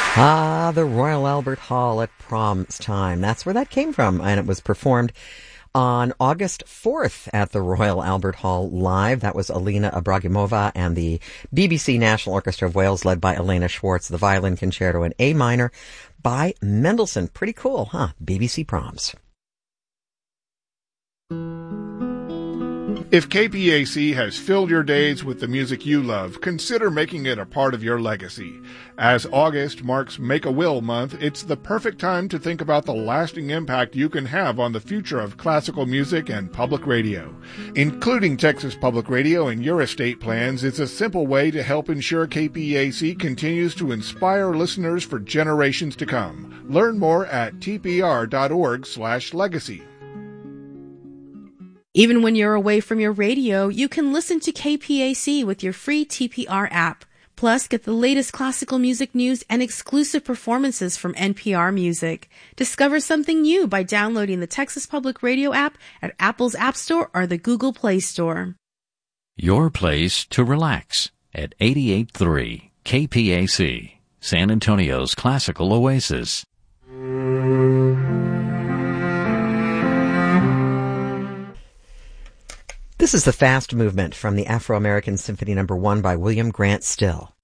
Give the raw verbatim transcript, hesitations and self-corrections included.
Ah, the Royal Albert Hall at Prom's Time. That's where that came from, and it was performed on August fourth at the Royal Albert Hall live. That was Alina Ibragimova and the B B C National Orchestra of Wales, led by Elena Schwartz, the violin concerto in A minor by Mendelssohn. Pretty cool, huh? B B C Proms. If K P A C has filled your days with the music you love, consider making it a part of your legacy. As August marks Make-A-Will Month, it's the perfect time to think about the lasting impact you can have on the future of classical music and public radio. Including Texas Public Radio in your estate plans is a simple way to help ensure K P A C continues to inspire listeners for generations to come. Learn more at t p r dot org slash legacy. Even when you're away from your radio, you can listen to K P A C with your free T P R app. Plus, get the latest classical music news and exclusive performances from N P R Music. Discover something new by downloading the Texas Public Radio app at Apple's App Store or the Google Play Store. Your place to relax at eighty-eight point three K P A C, San Antonio's classical oasis. This is the Fast Movement from the Afro-American Symphony Number One by William Grant Still.